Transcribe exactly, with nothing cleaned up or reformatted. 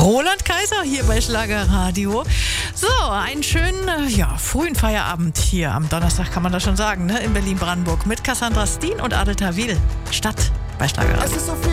Roland Kaiser hier bei Schlagerradio. So, einen schönen, äh, ja, frühen Feierabend hier am Donnerstag, kann man das schon sagen, ne? In Berlin-Brandenburg mit Cassandra Steen und Adel Tawil. Stadt bei Schlagerradio.